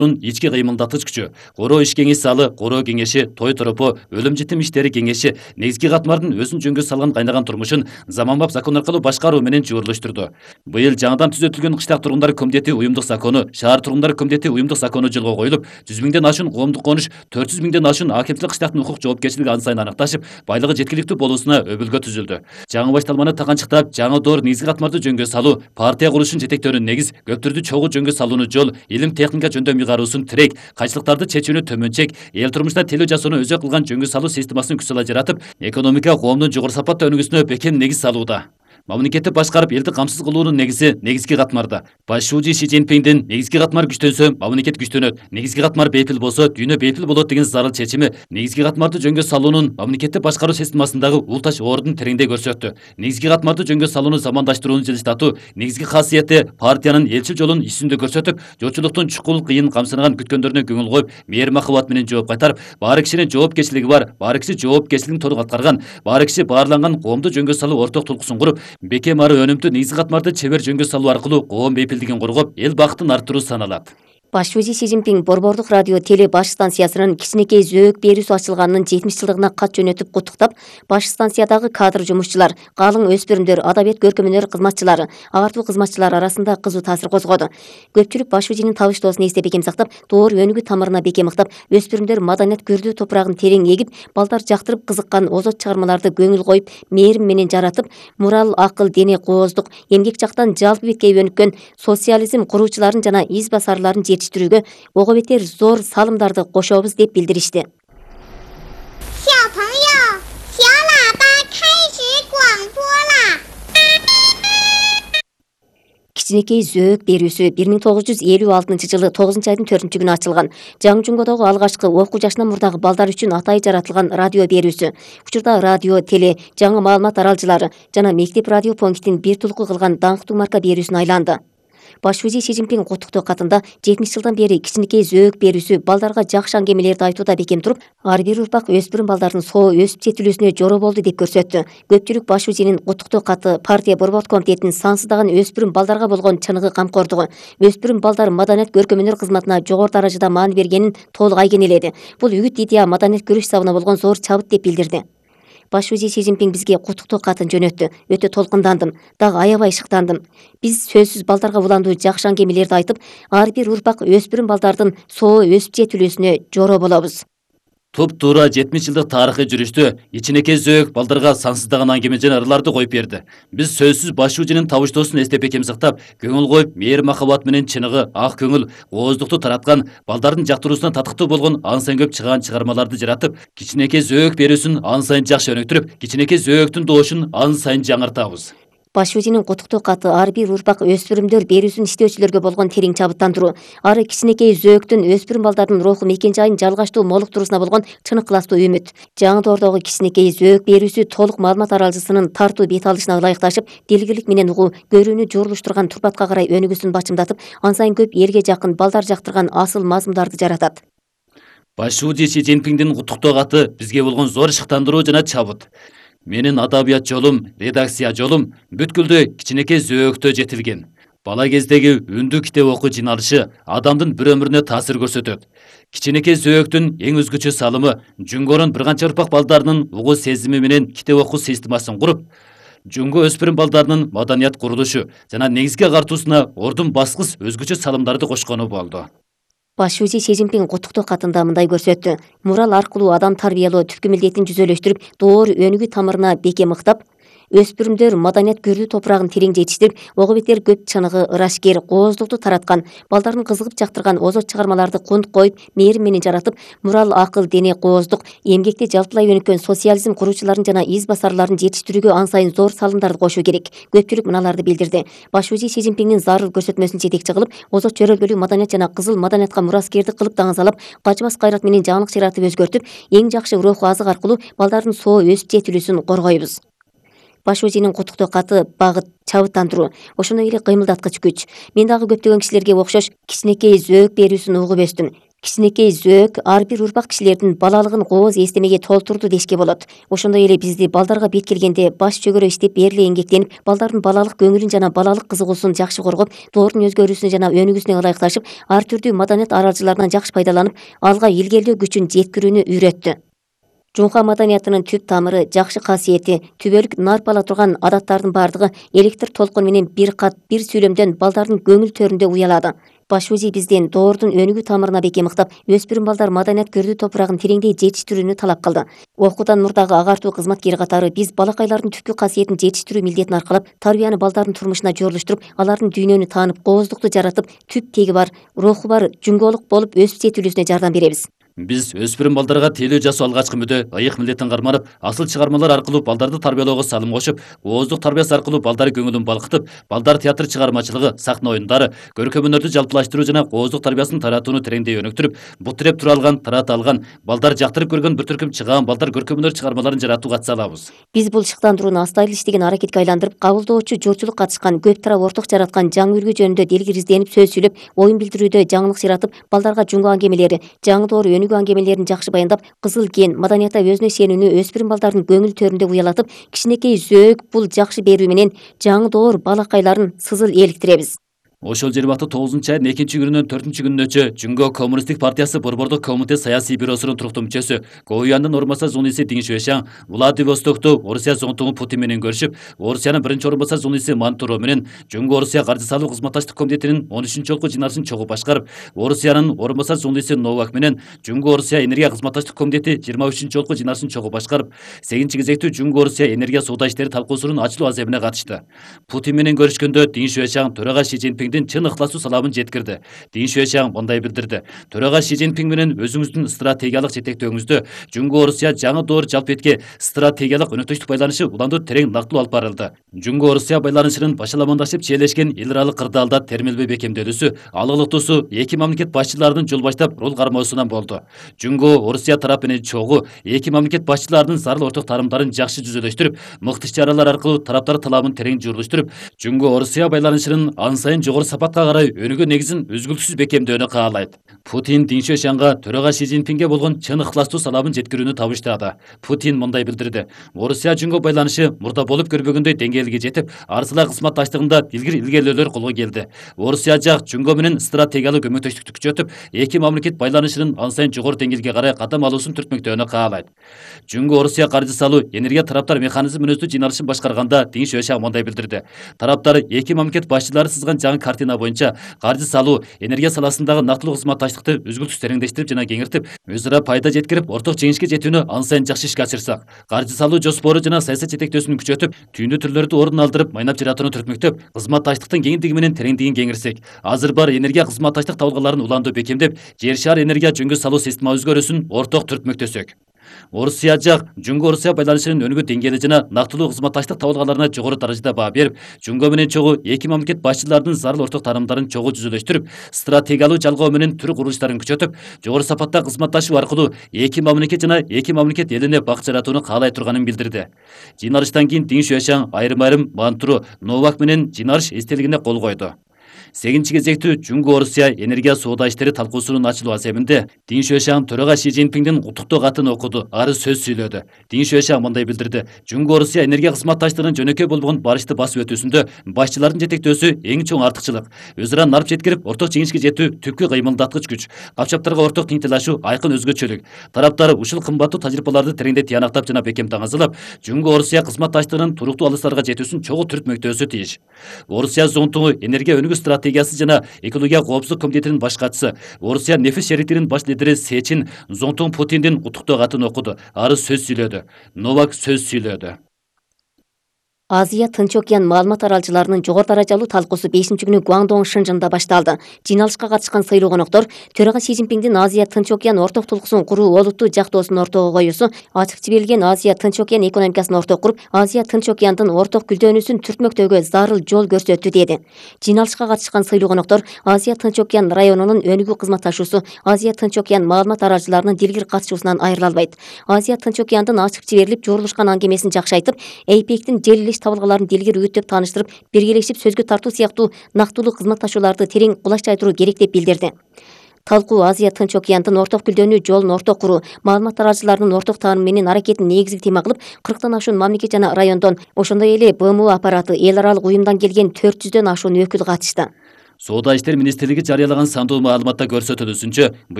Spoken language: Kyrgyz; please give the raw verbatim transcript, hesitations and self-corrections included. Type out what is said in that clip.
ички кыймылдатыч күчү, короо иш кеңеш залы, короо кеңеши, той торопу, өлүм жетим иштери кеңеши негизги катмардын өзүн жөнгө салган кайнаган турмушун заманбап закон аркылуу башкаруу менен жүйөрлөштүрдү. Быйыл жаңыдан түзөтүлгөн кыштак тургундар комитети уюмдук закону, шаар тургундар комитети уюмдук закону жолго коюлуп, жүз миңден ашуун коомдук конуш, төрт жүз миңден ашуун акимчилик кыштактын укук жоопкерчилиги ан сайын аныкташып, байлыгы жеткиликтүү болуусуна өбүлгө түзүлдү. Жаңы башталманы таканчыктап, жаңы доор негизги катмарды жөнгө салуу, партия курушун жетектөөнү негиз, көптөрдү чогуу жөнгө салууну жол, илим техника жөндөм ыйгаруусун тирек, кайчылыктарды чечүүнү төмөнчек, эл турмушта телөө жасоону өзөк кылган жөнгө салуу системасын күчсала жаратып, экономика коомдун жогору сапатта өнүгүүсүнө бекем негиз салууда. Мамлекетти башкарып элди камсыз кылуунун негизи негизги катмарда. Башчы Си Цзиньпиндин негизги катмар күчтөнсө, мамлекет күчтөнөт, негизги катмар бейпил болсо, дүйнө бейпил болот деген зарыл чечими негизги катмарды жөнгө салуунун мамлекетти башкаруу системасындагы улташ ордун тереңдей көрсөттү. Негизги катмарды жөнгө салууну замандаштырууну жылыштатуу негизги касиети партиянын элчил жолун исүндө көрсөтүп, жочулуктун чукул кыйын камсынаган күткөндөрүнө көңүл коюп, мээрим махабат менен жооп кайтарып, баары кишинин жоопкерчилиги бар, баары киши жоопкерчилигин толук аткарган, баары киши баарланган коомду жөнгө салуу орток тулкуусун куруп, бекем ары өнүмдүү негизги катмарды чебер жөнгө салуу аркылуу коом бейпилдигин коргоп, эл бактын арттыруу саналат. Башчы Си Цзиньпин Борбордук радио теле баш станциясынын кичинекей зөөк берүүсү ачылганынын жетимиш жылдыгына кат жөнөтүп куттуктап, баш станциядагы кадр жумушчулар, калың өспүрүмдөр, адабият көркөмөнөр кызматчылары, агартуу кызматчылары арасында кызуу таасир козгоду. Көпчүлүк башчынын табыштоосун эстеп бекем сактап, доор өнүгүү тамырына бекем ыктап, өспүрүмдөр маданият көрдүү топурагын терең эгип, балдар жактырып кызыккан озот чыгармаларды көңүл коюп, мээрим менен жаратып, мурал, акыл, дене, кооздук, эмгек жактан жалпы беткей өнүккөн социализм куруучуларын жана из басарларын жетиштирүүгө ого бетер зор салымдарды кошобуз деп билдиришти. Кичинекей зөөк берүүсү бир миң тогуз жүз элүү алтынчы жылы тогузунчу айдын төртүнчү күнү ачылган. Жаңжуңгодогу алгачкы окуу жашынан мурдагы балдар үчүн атайы жаратылган радио берүүсү. Учурда радио, теле, жаңы маалымат аралжылары жана мектеп радио пунктин бир тулку кылган даңктуу марка берүүсүнө айланды. Башчы Си Цзиньпин куттуктоо катында жетимиш жылдан бери кичинекей зөөк берүүсү балдарга жакшы аңгемелерди айтууда бекем туруп, ар бир урпак өспүрүм балдардын соо өсүп жетилүүсүнө жороо болду деп көрсөттү. Көпчүлүк башчынын куттуктоо каты партия борбордук комитетинин сансыздаган өспүрүм балдарга болгон чыныгы камкордугу, өспүрүм балдар маданият көркөмөнөр кызматына жогору даражада маани бергенин толук айгинеледи. Бул үгүт идея маданият күрөш сабына болгон зор чабыт деп билдирди. Башчы Си Цзиньпин бизге куттуктоо катын жөнөттү. Өтө толкундандым, дагы аябай шыктандым. Биз сөзсүз балдарга уландуу жакшы аңгемелерди айтып, ар бир урпак өспүрүм балдардын соо өсүп жетилүүсүнө жороо болобуз. Туп туура жетимиш жылдык тарыхый жүрүштө кичинекей зөөк балдарга сансыздаган аңгеме жана ырларды коюп берди. Биз сөзсүз башчынын табыштоосун эстеп бекем сактап, көңүл коюп, мээрим махабат менен чыныгы, ак көңүл, ооздукту тараткан, балдардын жактыруусуна татыктуу болгон ан сайын көп чыгаан чыгармаларды жаратып, кичинекей зөөк берүүсүн ан сайын жакшы өнүктүрүп, кичинекей зөөктүн доошун ан сайын жаңыртабыз. Башчынын куттуктоо каты ар бир урпак өспүрүмдөр берүүсүн иштөөчүлөргө болгон терең чабыттандыруу, ары кичинекей зөөктүн өспүрүм балдардын руху мекен жайын жалгачтуу молуктуруусуна болгон чын ыкыластуу үмүт. Жаңы доордогу кичинекей зөөк берүүсү толук маалымат аралжысынын тартуу бет алышына ылайыкташып, дилгирлик менен угуу, көрүүнү жуурулуштурган турпатка карай өнүгүүсүн бачымдатып, ан сайын көп элге жакын балдар жактырган асыл мазмундарды жаратат. Башчы Си Цзиньпиндин куттуктоо каты бизге болгон зор шыктандыруу жана чабыт. Менин адабият жолум, редакция жолум бүткүлдү кичинекей зөөктө жетилген. Бала кездеги үндүү китеп окуу жиналышы адамдын бір өмүрүнө таасир көрсөтөт. Кичинекей зөөктүн эң өзгөчө салымы Жүнгөрүн бир канча урпак балдарынын угуу сезими менен китеп окуу системасын куруп, Жүнгө өспүрүм балдарынын маданият курулушу жана негизги агартуусуна ордун баскыс өзгөчө салымдарды кошкону болду. Башчы Си Цзиньпин куттуктоо катында мындай көрсөттү. Мурал аркылуу адам тарбиялоо түпкү милдетин жүзөлөштүрүп, доор өнүгүү тамырына бекем ыктап, өспүрүмдөр маданият көрдүү топурагын терең жетиштирип, ого бетер көп чыныгы, ырашкер, кооздукту тараткан, балдардын кызыгып жактырган озот чыгармаларды кунт коюп, мээрим менен жаратып, мурал, акыл, дене, кооздук, эмгекте жалпылай өнүккөн социализм куруучуларын жана из басарларын жетиштирүүгө ан сайын зор салымдарды кошуу керек. Көпчүлүк мыналарды билдирди. Башчы Си Цзиньпиндин зарыл көрсөтмөсүн жетекчи кылып, озот чөрөлгөлүү маданият жана кызыл маданиятка мураскердик кылып даңазалап, качмас кайрат менен жаңылык чыратып өзгөртүп, эң жакшы руху азык аркылуу балдардын соо өсүп жетилүүсүн коргойбуз. Башчынын куттуктоо каты багыт, чабыттандыруу, ошондой эле кыймылдаткыч күч. Мен дагы көптөгөн кишилерге окшош кичинекей зөөк берүүсүн угуп өстүм. Кичинекей зөөк ар бир урпак кишилердин балалыгын кооз эстемеге толтурду дешке болот. Ошондой эле бизди балдарга бет келгенде баш чөгөрө иштеп бериле эмгектенип, балдардын балалык көңүлүн жана балалык кызыгуусун жакшы коргоп, доордун өзгөрүүсүнө жана өнүгүүсүнө ылайыкташып, ар түрдүү маданият аралжыларынан жакшы пайдаланып, алга илгерилөө күчүн жеткирүүнү үйрөттү. Жуңка маданиятынын түп тамыры, жакшы касиети, түбөлүк нарп ала турган адаттардын бардыгы электр толкун менен бир кат, бир сүйлөмдөн балдардын көңүл төрүндө уялады. Баш узи бизден доордун өнүгүү тамырына бекем ыктап, өспүрүм балдар маданият көрдүү топурагын тереңдей жетиштирүүнү талап кылды. Окуудан мурдагы агартуу кызматкери катары биз балакайлардын түпкү касиетин жетиштирүү милдетин аркалап, тарбияны балдардын турмушуна жорлуштуруп, алардын дүйнөнү таанып, кооздукту жаратып, түп теги бар, руху бар жуңголук болуп өсүп жетилүүсүнө жардам беребиз. Биз өспүрүм балдарга тейлөө жасоо алгачкы мүдө, ыйык милдеттин карманып, асыл чыгармалар аркылуу балдарды тарбиялоого салым кошуп, ооздук тарбиясы аркылуу балдар көңүлүн балкытып, балдар театр чыгармачылыгы, сахна оюндары, көркөм өнөрдү жалпылаштыруу жана ооздук тарбиясын таратууну тереңдей өнүктүрүп, бут тиреп тура алган, тарата алган, балдар жактырып көргөн бир түркүм чыгаан балдар көркөм өнөр чыгармаларын жаратууга ат салабыз. Биз бул шыктандырууну астайыл иштеген аракетке айландырып, кабылдоочу журтчулук катышкан, көп тарап орток жараткан жаңы үлгү жөнүндө делгир изденип, сөз сүйлөп, оюн билдирүүдө жаңылык жаратып, балдарга жуңго аңгемелери, жаңы доор өнүгүү аңгемелерин жакшы баяндап, кызыл кен, маданиятта өзүнө сенүүнү өспүрүм балдардын көңүл төрүндө уялатып, кичинекей зөөк бул жакшы берүү менен жаңы доор балакайларын сызыл эликтиребиз. Ошол жер убакта тогузунчу айдын экинчи күнүнөн төртүнчү күнүнөчө Жуңго Коммунисттик партиясы Борбордук комитет саясий бюросунун туруктуу мүчөсү, Гоуяндын орун басар журналисти Дин Шуэшаң Владивостокту Орусия зоңтугу Путин менен көрүшүп, Орусиянын биринчи орун басар журналисти Мантуро менен Жуңго Орусия каржы салуу кызматташтык комитетинин он үчүнчү жолку жыналышын чогуу башкарып, Орусиянын орун басар журналисти Новак менен Жуңго Орусия энергия кызматташтык комитети жыйырма үчүнчү жолку жыналышын чогуу башкарып, сегизинчи кезектүү Жуңго Орусия энергия соода иштери талкуусунун ачылуу аземине катышты. Путин менен көрүшкөндө Дин Шуэшаң төрага Ши Цзиньпиңдин чын ыхласуу саламын жеткирди. Дин Шуэшаң мындай билдирди: төрага Ши Цзиньпиң менен өзүңүздүн стратегиялык жетектөөңүздө Жуңго Орусия жаңы доор жалпы этке стратегиялык өнөктөштүк байланышы уланды терең нактылуу алып барылды. Жуңго Орусия байланышынын башаламандашып чиелешкен эл аралык кырдаалда термелбей бекемделүүсү, алгылыктуусу эки мамлекет башчыларынын жол баштап рол кармоосунан болду. Жуңго Орусия тарап менен чогуу эки мамлекет башчыларынын зарыл орток тарымдарын жакшы жүзөлөштүрүп, мыкты иш-чаралар аркылуу тараптар талабын терең журулуштуруп, Жуңго Орусия байланышынын ан сайын жогору сапатка карай өнүгүү негизин үзгүлтүсүз бекемдөөнү каалайт. Путин Дин Шуэшаңга төрага Ши Цзиньпиңге болгон чын ыхластуу саламын жеткирүүнү табыштады. Путин мындай билдирди: Орусия Жуңго байланышы мурда болуп көрбөгөндөй деңгээлге жетип, арсылай кызматташтыгында илгир илгерүүлөр колго келди. Орусия жак Жуңго менен стратегиялык көмөктөштүктү күчөтүп, эки мамлекет байланышынын ан сайын жогору деңгээлге карай кадам алуусун түртмөктөөнү каалайт. Жуңго Орусия каржы салуу энергия тараптар механизм мүнөздүү жыйналышын башкарганда Дин Шуэшаң мындай билдирди: тараптар эки мамлекет башчылары сызган жаңы картина боюнча каржы салуу, энергия саласындагы нактылуу кызматташтыкты үзгүлтүз тереңдештирип жана кеңиртип, өз ара пайда жеткирип, орток жеңишке жетүүнү ан сайын жакшы ишке ашырсак, каржы салуу жоспору жана саясат жетектөөсүн күчөтүп, түйүндүү түрлөрдү ордун алдырып, майнап жаратууну түртмөктөп, кызматташтыктын кеңиндиги менен тереңдигин кеңирсек, азыр бар энергия кызматташтык табылгаларын уланды бекемдеп, жер шаар энергия жөнгө салуу система өзгөрүүсүн орток түртмөктөсөк. Орусия жак Жуңго Орусия байланышынын өнүгүү деңгээли жана нактылуу кызматташтык табылгаларына жогору даражада баа берип, Жуңго менен чогуу эки мамлекет башчыларынын зарыл орток тарымдарын чогуу жүзөлөштүрүп, стратегиялуу жалгоо менен түрк курулуштарын күчөтүп, жогору сапатта кызматташуу аркылуу эки мамлекет жана эки мамлекет элине бак жаратууну каалай турганын билдирди. Жыйналыштан кийин Дин Шуэшаң айрым-айрым Мантуро, Новак менен жыйналыш эстелигине кол койду. сегизинчи кезектүү Жуңго Орусия энергия соода иштери талкуусунун ачылуу аземинде Дин Шуэшаң төрага Ши Цзиньпиңдин куттуктоо катын окуду, ары сөз сүйлөдү. Дин Шуэшаң мындай билдирди: Жуңго Орусия энергия кызматташтыгынын жөнөкөй болгон барышты басып өтүүсүндө башчылардын жетектөөсү эң чоң артыкчылык, өз ара нарп жеткирип, орток жеңишке жетүү түпкү кыймылдаткыч күч, капчаптарга орток теңтелашуу айкын өзгөчөлүк. Тараптар ушул кымбаттуу тажрыйбаларды тереңдей тыянактап жана бекем таңазалап, Жуңго Орусия кызматташтыгынын туруктуу алыстарга жетүүсүн чогуу түртмөктөөсү тийиш. Орусия зоңтугу энергия өнүгүү стратегиясы жана экология коопсуздук комитетинин баш катчысы, Орусия нефис шериктигинин баш лидери Сечин зоңтуң Путиндин куттуктоо катын окуду, ары сөз сүйлөдү. Новак сөз сүйлөдү. Азия Тынч океан маалымат аралчыларынын жогору даражалуу талкуусу бешинчи күнү Гуандong Шынжында башталды. Жыйналышка катышкан сыйлуу коноктор төрага Ши Цзиньпиңдин Азия Тынч океан орток толкусун куруу олуттуу жактоосун ортого коюусу, ачык жиберилген Азия Тынч океан экономикасын орток куруп, Азия Тынч океандын орток гүлдөнүүсүн түртмөктөөгө зарыл жол көрсөттү деди. Жыйналышка катышкан сыйлуу коноктор Азия Тынч океан районунун өнүгүү кызматташуусу, Азия Тынч океан маалымат аралчыларынын дилгир катышуусунан айрыла албайт. Азия Тынч океандын ачык жиберилип жорулушкан аңгемесин жакшы айтып, эйпектин желилеш табылгаларын дилгир үгүттөп тааныштырып, биргелешип сөзгө тартуу сыяктуу нактылуу кызматташууларды терең кулач жайдыруу керек деп билдирди. Талкуу Азия Тынч океандын орток гүлдөнүү жолун орток куруу, маалымат тараачыларынын орток таанымы менен аракетин негизги тема кылып, кырктан ашуун мамлекет жана райондон, ошондой эле Б М У аппараты, эл аралык уюмдан келген төрт жүздөн ашуун өкүл катышты. Соода иштер министрлиги жарыялаган сандуу маалыматта көрсөтүлүшүнчө,